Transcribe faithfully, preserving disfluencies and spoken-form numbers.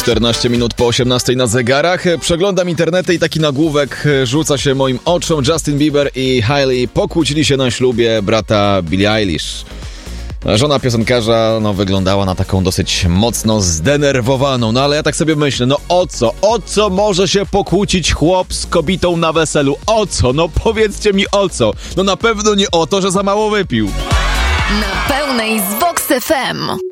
czternaście minut po osiemnastej na zegarach. Przeglądam internety i taki nagłówek rzuca się moim oczom. Justin Bieber i Hailey pokłócili się na ślubie brata Billie Eilish. Żona piosenkarza no, wyglądała na taką dosyć mocno zdenerwowaną. No ale ja tak sobie myślę, no o co? O co może się pokłócić chłop z kobietą na weselu? O co? No powiedzcie mi o co? No na pewno nie o to, że za mało wypił. Na pełnej z Vox F M.